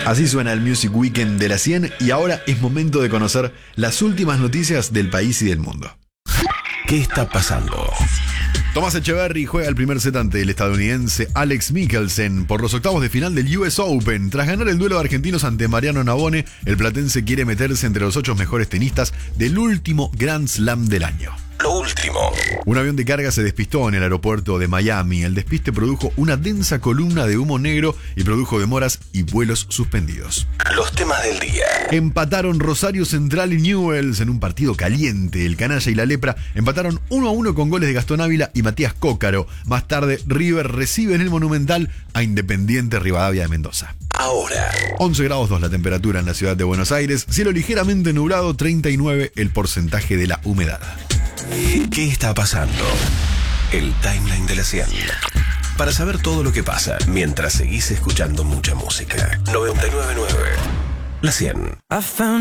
Así suena el Music Weekend de la 100 y ahora es momento de conocer las últimas noticias del país y del mundo. ¿Qué está pasando? Thomas Etcheverry juega el primer set ante el estadounidense Alex Michelsen por los octavos de final del US Open. Tras ganar el duelo de argentinos ante Mariano Navone, el platense quiere meterse entre los 8 mejores tenistas del último Grand Slam del año. Lo último. Un avión de carga se despistó en el aeropuerto de Miami. El despiste produjo una densa columna de humo negro y produjo demoras y vuelos suspendidos. Los temas del día. Empataron Rosario Central y Newell's en un partido caliente. El Canalla y la Lepra empataron 1-1 con goles de Gastón Ávila y Matías Cócaro. Más tarde, River recibe en el Monumental a Independiente Rivadavia de Mendoza. Ahora. 11 grados 2 la temperatura en la ciudad de Buenos Aires. Cielo ligeramente nublado, 39 el porcentaje de la humedad. ¿Qué está pasando? El timeline de la 100. Para saber todo lo que pasa mientras seguís escuchando mucha música. 99.9. La 100.